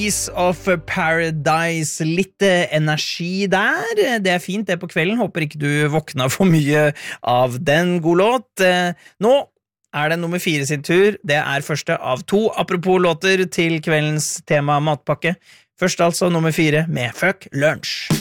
Piece of Paradise, litt energi der, det fint det på kvelden, håper ikke du våkna for mye av den god låt. Nå det nummer 4 sin tur, det første av 2 apropos låter til kveldens tema matpakke. Først altså nummer 4 med Fuck Lunch.